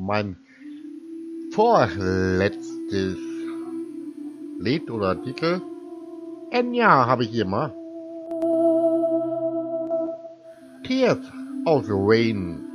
mein vorletztes Lied oder Titel. Enya habe ich hier mal. Tears of the Rain.